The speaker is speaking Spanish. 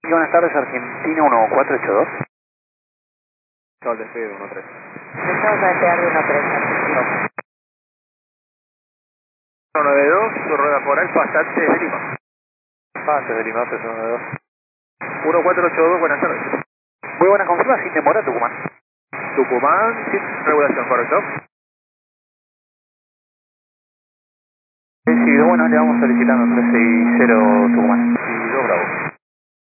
Buenas tardes, Argentina 1482. Sol despegue 13. Estamos a despegar de 13. 192, rueda por Alfa, pasante de Lima. Pase de Lima, 192. 1482, buenas tardes. Muy buena, confirma sin demora, Tucumán. Tucumán, sin regulación, ¿correcto? Decidido, bueno, le vamos solicitando 360 Tucumán. Y 2 Bravo.